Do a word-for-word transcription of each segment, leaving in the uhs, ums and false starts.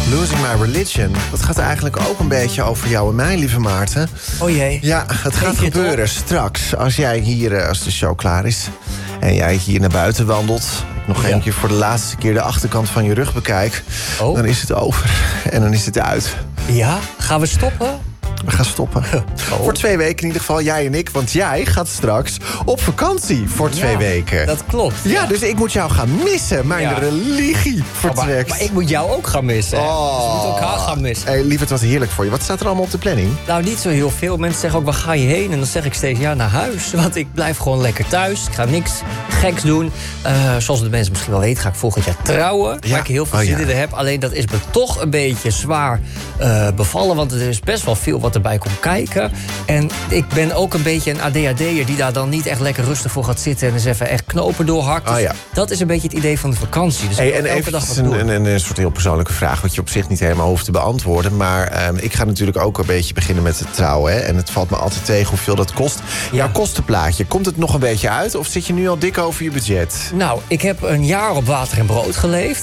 Losing My Religion. Dat gaat eigenlijk ook een beetje over jou en mij, lieve Maarten. Oh jee. Ja, het gaat Geef je het gebeuren op? straks. Als jij hier, eh, als de show klaar is... en jij hier naar buiten wandelt... ik nog Ja. een keer voor de laatste keer de achterkant van je rug bekijk... Oh. dan is het over. En dan is het uit. Ja? Gaan we stoppen? We gaan stoppen. Oh. Voor twee weken in ieder geval, jij en ik. Want jij gaat straks op vakantie voor twee Ja, weken. Dat klopt. Ja, dus ik moet jou gaan missen. Mijn Ja. religie Oh, maar, vertrekt. maar ik moet jou ook gaan missen. hè? Oh. Dus we moeten elkaar gaan missen. Hey, lieverd, wat heerlijk voor je. Wat staat er allemaal op de planning? Nou, niet zo heel veel. Mensen zeggen ook, waar ga je heen? En dan zeg ik steeds, ja, naar huis. Want ik blijf gewoon lekker thuis. Ik ga niks geks doen. Eh, zoals de mensen misschien wel weten, ga ik volgend jaar trouwen. Ja. Waar ik heel veel Oh, zin ja. in heb. Alleen dat is me toch een beetje zwaar eh, bevallen. Want er is best wel veel wat erbij komt kijken. En ik ben ook een beetje een A D H D'er... die daar dan niet echt lekker rustig voor gaat zitten... en eens even echt knopen doorhakt. Dus Oh, ja. dat is een beetje het idee van de vakantie. Dus Hey, ik wil en elke even dag wat een, doen. een, een, een soort heel persoonlijke vraag... wat je op zich niet helemaal hoeft te beantwoorden. Maar ehm, ik ga natuurlijk ook een beetje beginnen met het trouwen. Hè? En het valt me altijd tegen hoeveel dat kost. Ja. Jouw kostenplaatje, komt het nog een beetje uit? Of zit je nu al dik over je budget? Nou, ik heb een jaar op water en brood geleefd.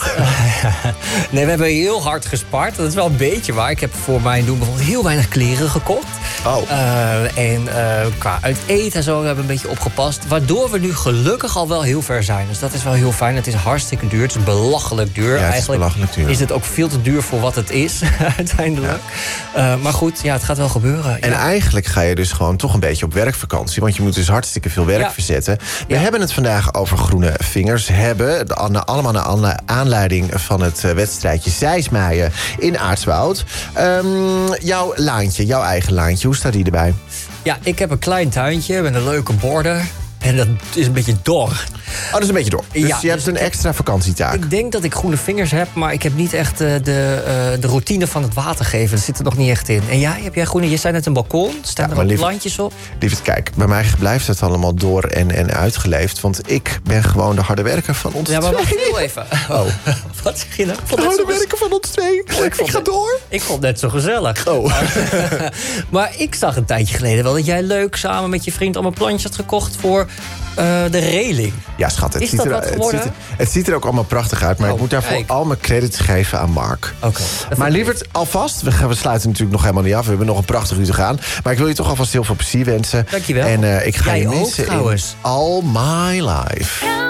nee, we hebben heel hard gespaard. Dat is wel een beetje waar. Ik heb voor mijn doen bijvoorbeeld heel weinig kleren gekocht. Oh. Uh, en uh, qua uit eten en zo hebben we een beetje opgepast. Waardoor we nu gelukkig al wel heel ver zijn. Dus dat is wel heel fijn. Het is hartstikke duur. Het is belachelijk duur. Ja, het is Eigenlijk belachelijk duur. is het ook veel te duur voor wat het is, uiteindelijk. Uh, maar goed, ja, het gaat wel gebeuren. En ja. eigenlijk ga je dus gewoon toch een beetje op werkvakantie. Want je moet dus hartstikke veel werk Ja. verzetten. We Ja. hebben het vandaag over groene vingers. Hebben, de- allemaal naar aanle- aanleiding van het eh, wedstrijdje Zeismaaien in Aartswoud. Um, jouw laantje, jouw eigen laantje, hoe staat die erbij? Ja, ik heb een klein tuintje met een leuke border. En dat is een beetje dor. Oh, dat is een beetje door. Dus Ja, je hebt dus een ik heb- extra vakantietaak. Ik denk dat ik groene vingers heb, maar ik heb niet echt eh, de, eh, de routine van het water geven. Dat zit er nog niet echt in. En jij, heb jij groene? Je zei net een balkon. Staan Ja, er maar ook lief- plantjes op? Lieverd, kijk, bij mij blijft het allemaal door en, en uitgeleefd. Want ik ben gewoon de harde werker van ons Ja, maar wacht twee. heel even. Oh. Wat zeg je nou? Ik vond De het harde zo gez- werker van ons twee. ik ik vond ga het- door. Ik vond het net zo gezellig. Oh. Maar ik zag een tijdje geleden wel dat jij leuk samen met je vriend allemaal plantjes had gekocht voor eh, de reling. Ja, schat, het, Is ziet dat er, wat het, geworden? ziet er, het ziet er ook allemaal prachtig uit. Maar Oh, ik moet daarvoor kijk. al mijn credits geven aan Mark. Oké. Dat Maar vind ik lieverd, alvast, we, gaan, we sluiten natuurlijk nog helemaal niet af. We hebben nog een prachtig uur te gaan. Maar ik wil je toch alvast heel veel plezier wensen. Dankjewel. En uh, ik ga Jij je ook, missen in trouwens. All My Life.